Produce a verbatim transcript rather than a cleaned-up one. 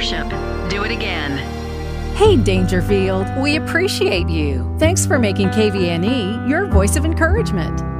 worship. Do it again. Hey, Dangerfield, we appreciate you. Thanks for making K V N E your voice of encouragement.